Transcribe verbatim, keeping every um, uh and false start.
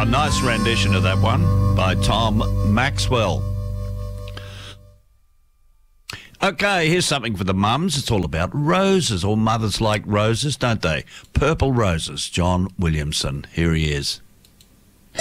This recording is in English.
Oh, nice rendition of that one by Tom Maxwell. Okay, here's something for the mums. It's all about roses. All mothers like roses, don't they? Purple Roses, John Williamson. Here he is.